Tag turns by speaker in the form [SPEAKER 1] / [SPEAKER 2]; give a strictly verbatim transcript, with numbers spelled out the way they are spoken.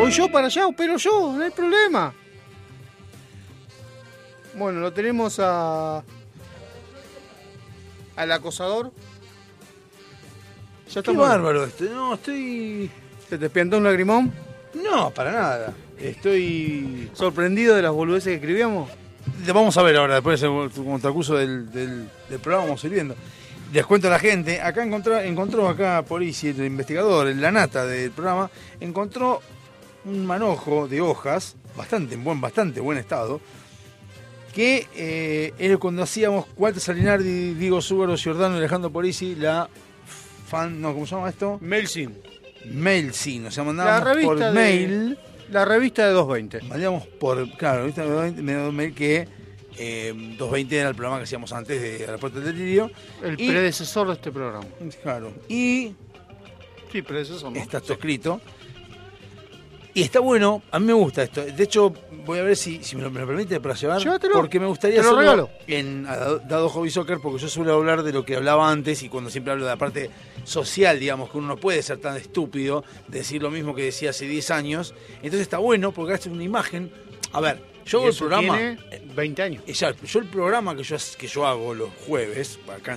[SPEAKER 1] Voy yo para allá, pero yo, no hay problema. Bueno, lo tenemos a... al acosador.
[SPEAKER 2] Ya está. Qué bárbaro este. No, estoy...
[SPEAKER 1] ¿Se te espiantó un lagrimón?
[SPEAKER 2] No, para nada. Estoy...
[SPEAKER 1] ¿Sorprendido de las boludeces que escribíamos?
[SPEAKER 2] Vamos a ver ahora, después del contracurso del, del, del programa, vamos a ir viendo. Les cuento a la gente, acá encontró, encontró acá Polisi, el investigador, la nata del programa, encontró un manojo de hojas, bastante en buen, bastante buen estado, que eh, era cuando hacíamos Walter Salinardi, Diego Súbaro, Giordano y Alejandro Polisi, la fan, no, ¿cómo se llama esto?
[SPEAKER 1] Mailsin.
[SPEAKER 2] Mailsin, o sea, mandábamos por
[SPEAKER 1] de,
[SPEAKER 2] mail.
[SPEAKER 1] La revista de doscientos veinte.
[SPEAKER 2] Mandamos por, claro, la revista de doscientos veinte, mail que eh, doscientos veinte era el programa que hacíamos antes de La Puerta del Delirio.
[SPEAKER 1] El y, predecesor de este programa.
[SPEAKER 2] Claro. Y...
[SPEAKER 1] Sí, predecesor, ¿no?
[SPEAKER 2] Está todo
[SPEAKER 1] sí.
[SPEAKER 2] escrito. Y está bueno, a mí me gusta esto. De hecho, voy a ver si, si me, lo, me lo permite para llevar.
[SPEAKER 1] Llévatelo.
[SPEAKER 2] Porque me gustaría
[SPEAKER 1] Te lo regalo.
[SPEAKER 2] En Dado Hobby Soccer, porque yo suelo hablar de lo que hablaba antes y cuando siempre hablo de la parte social, digamos, que uno no puede ser tan estúpido de decir lo mismo que decía hace diez años. Entonces está bueno porque hace una imagen. A ver, yo hago el programa.
[SPEAKER 1] Tiene veinte años.
[SPEAKER 2] Exacto. Yo el programa que yo, que yo hago los jueves, acá